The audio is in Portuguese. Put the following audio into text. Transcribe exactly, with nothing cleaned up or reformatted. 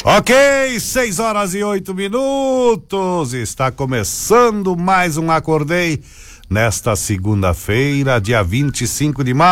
Ok, seis horas e oito minutos. Está começando mais um Acordei nesta segunda-feira, dia vinte e cinco de março.